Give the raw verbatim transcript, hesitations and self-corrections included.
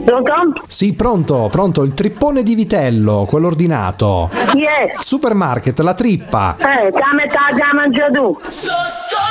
Pronto? Sì, pronto, pronto, il trippone di vitello, quello ordinato. Chi è? Supermarket, la trippa. Eh, che a metà già mangia tu.